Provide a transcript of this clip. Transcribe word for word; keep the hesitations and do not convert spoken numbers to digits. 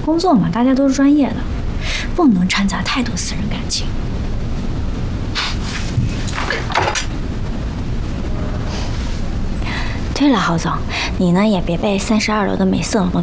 工作嘛，大家都是专业的，不能掺杂太多私人感情。对了，郝总，你呢也别被三十二楼的美色弄